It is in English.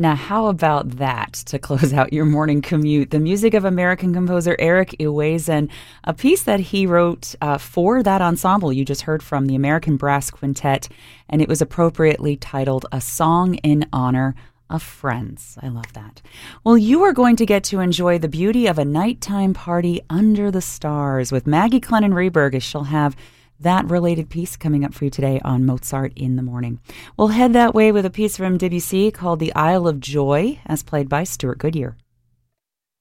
Now, how about that to close out your morning commute? The music of American composer Eric Ewazen, a piece that he wrote for that ensemble you just heard from, the American Brass Quintet, and it was appropriately titled A Song in Honor of Friends. I love that. Well, you are going to get to enjoy the beauty of a nighttime party under the stars with Maggie Clennon Rehberg, as she'll have that related piece coming up for you today on Mozart in the Morning. We'll head that way with a piece from Debussy called The Isle of Joy, as played by Stuart Goodyear.